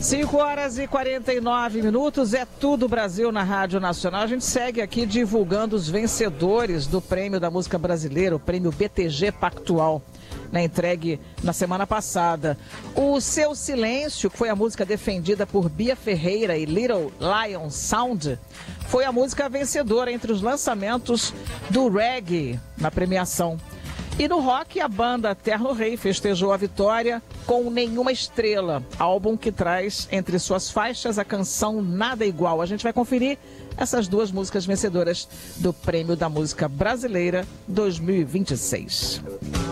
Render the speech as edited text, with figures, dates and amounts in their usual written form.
5h49, é tudo Brasil na Rádio Nacional. A gente segue aqui divulgando os vencedores do Prêmio da Música Brasileira, o Prêmio BTG Pactual, entregue na semana passada. O Seu Silêncio, que foi a música defendida por Bia Ferreira e Little Lion Sound, foi a música vencedora entre os lançamentos do reggae na premiação. E no rock, a banda Terno Rei festejou a vitória com Nenhuma Estrela, álbum que traz entre suas faixas a canção Nada Igual. A gente vai conferir essas duas músicas vencedoras do Prêmio da Música Brasileira 2026.